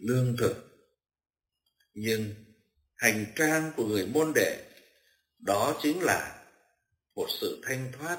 lương thực. Nhưng hành trang của người môn đệ đó chính là một sự thanh thoát.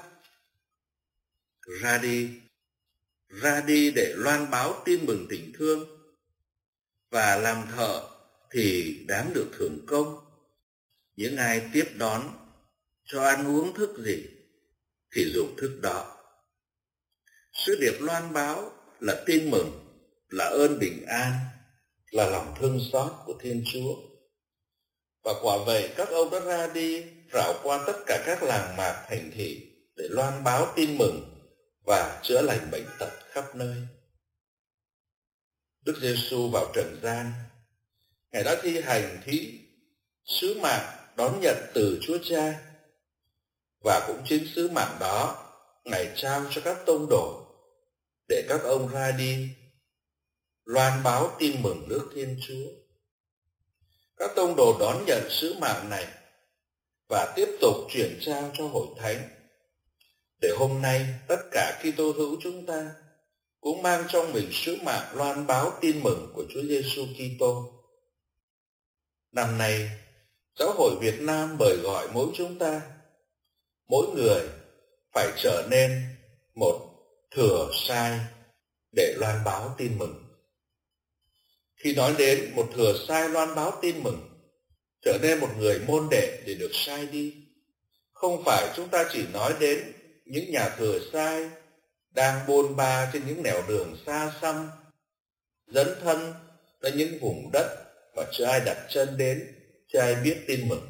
Ra đi để loan báo tin mừng tình thương, và làm thợ thì đáng được thưởng công. Những ai tiếp đón, cho ăn uống thức gì thì dùng thức đó. Sứ điệp loan báo là tin mừng, là ơn bình an, là lòng thương xót của Thiên Chúa. Và quả vậy các ông đã ra đi rảo qua tất cả các làng mạc thành thị để loan báo tin mừng và chữa lành bệnh tật khắp nơi. Đức Giêsu vào trần gian, Ngài đã thi hành sứ mạng đón nhận từ Chúa Cha, và cũng chính sứ mạng đó Ngài trao cho các tông đồ để các ông ra đi loan báo tin mừng nước Thiên Chúa. Các tông đồ đón nhận sứ mạng này và tiếp tục chuyển trao cho hội thánh, để hôm nay tất cả Kitô hữu chúng ta cũng mang trong mình sứ mạng loan báo tin mừng của Chúa Giêsu Kitô. Năm nay, Giáo hội Việt Nam mời gọi mỗi chúng ta, mỗi người phải trở nên một thừa sai để loan báo tin mừng. Khi nói đến một thừa sai loan báo tin mừng, trở nên một người môn đệ để được sai đi, không phải chúng ta chỉ nói đến những nhà thừa sai đang bôn ba trên những nẻo đường xa xăm, dấn thân đến những vùng đất mà chưa ai đặt chân đến, chưa ai biết tin mừng.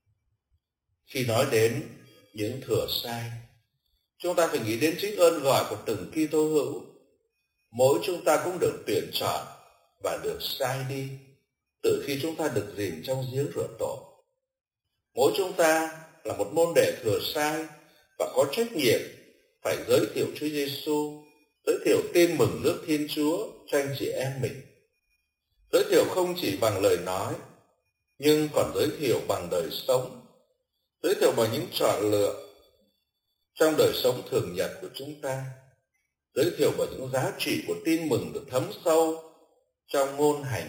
Khi nói đến những thừa sai, chúng ta phải nghĩ đến chính ơn gọi của từng Kitô hữu. Mỗi chúng ta cũng được tuyển chọn và được sai đi từ khi chúng ta được dìm trong giếng rửa tội. Mỗi chúng ta là một môn đệ thừa sai và có trách nhiệm phải giới thiệu Chúa Giêsu, giới thiệu tin mừng nước Thiên Chúa cho anh chị em mình. Giới thiệu không chỉ bằng lời nói, nhưng còn giới thiệu bằng đời sống, giới thiệu bằng những chọn lựa trong đời sống thường nhật của chúng ta, giới thiệu bằng những giá trị của tin mừng được thấm sâu trong ngôn hành,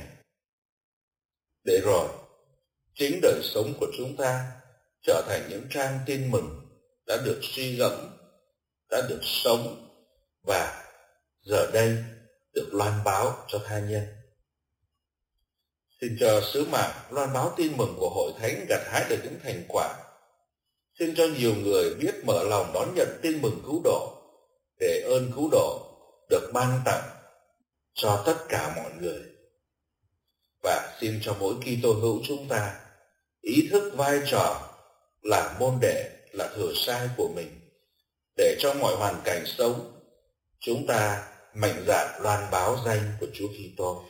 để rồi chính đời sống của chúng ta trở thành những trang tin mừng đã được suy gẫm, đã được sống và giờ đây được loan báo cho tha nhân. Xin cho sứ mạng loan báo tin mừng của Hội Thánh gặt hái được những thành quả. Xin cho nhiều người biết mở lòng đón nhận tin mừng cứu độ, để ơn cứu độ được ban tặng cho tất cả mọi người. Và xin cho mỗi Kitô hữu chúng ta ý thức vai trò là môn đệ, là thừa sai của mình, để trong mọi hoàn cảnh sống chúng ta mạnh dạn loan báo danh của Chúa Kitô.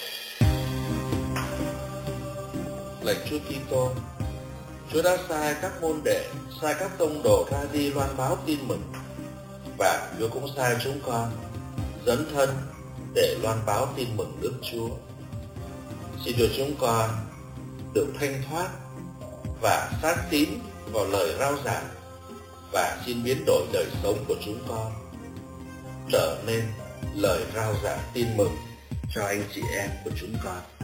Lạy Chúa Kitô, Chúa đã sai các môn đệ, sai các tông đồ ra đi loan báo tin mừng, và Chúa cũng sai chúng con dấn thân để loan báo tin mừng nước Chúa. Xin cho chúng con được thanh thoát và sát tín vào lời rao giảng, và xin biến đổi đời sống của chúng con trở nên lời rao giảng tin mừng cho anh chị em của chúng con.